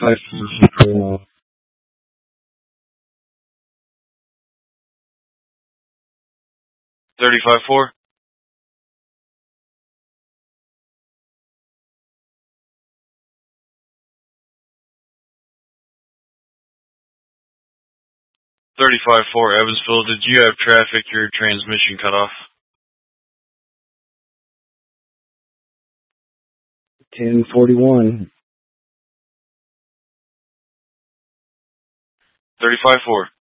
35-4. 35-4. 35-4 Evansville, did you have traffic, your transmission cut off? 1041. 35-4.